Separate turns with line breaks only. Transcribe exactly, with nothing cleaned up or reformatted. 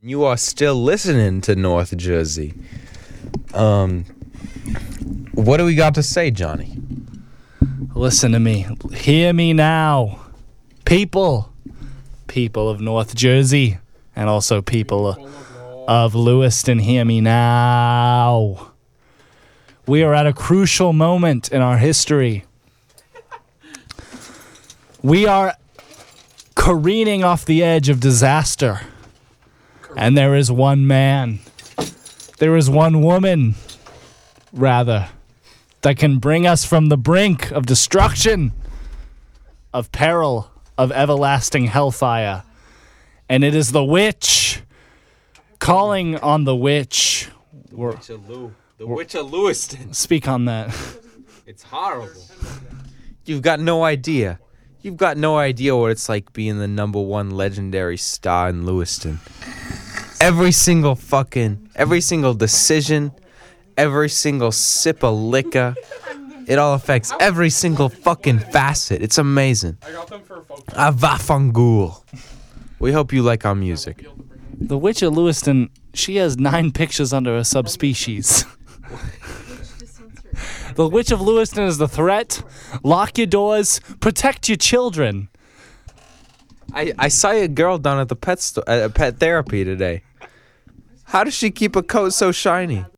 You are still listening to North Jersey. Um, what do we got to say, Johnny?
Listen to me. Hear me now. People. People of North Jersey. And also people of Lewiston, hear me now. We are at a crucial moment in our history. We are careening off the edge of disaster. And there is one man. There is one woman, rather, that can bring us from the brink of destruction, of peril, of everlasting hellfire. And it is the witch. Calling on the witch.
The Witch of Lew- The Witch of Lewiston.
Speak on that.
It's horrible. You've got no idea. You've got no idea what it's like being the number one legendary star in Lewiston. Every single fucking, every single decision, every single sip of liquor, it all affects every single fucking facet. It's amazing.
I got them for a photo.
Avafangool. We hope you like our music.
The witch of Lewiston, she has nine pictures under a subspecies. The witch of Lewiston is the threat. Lock your doors. Protect your children.
I, I saw a girl down at the pet store, uh, pet therapy today. How does she keep a coat so shiny?